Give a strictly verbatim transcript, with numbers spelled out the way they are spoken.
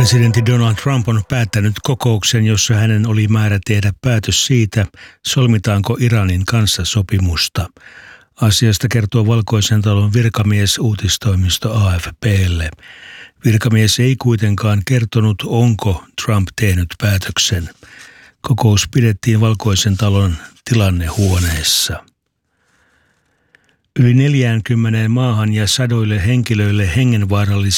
Presidentti Donald Trump on päättänyt kokouksen, jossa hänen oli määrä tehdä päätös siitä, solmitaanko Iranin kanssa sopimusta. Asiasta kertoo Valkoisen talon virkamies uutistoimisto A F P:lle. Virkamies ei kuitenkaan kertonut, onko Trump tehnyt päätöksen. Kokous pidettiin Valkoisen talon tilannehuoneessa. Yli neljäänkymmeneen maahan ja sadoille henkilöille hengenvaarallisia